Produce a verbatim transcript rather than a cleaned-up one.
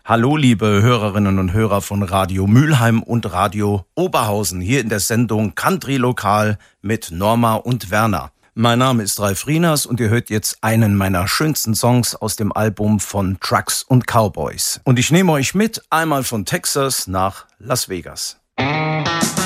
Hallo, liebe Hörerinnen und Hörer von Radio Mülheim und Radio Oberhausen, hier in der Sendung Country Lokal mit Norma und Werner. Mein Name ist Ralf Rieners und ihr hört jetzt einen meiner schönsten Songs aus dem Album von Trucks und Cowboys. Und ich nehme euch mit, einmal von Texas nach Las Vegas.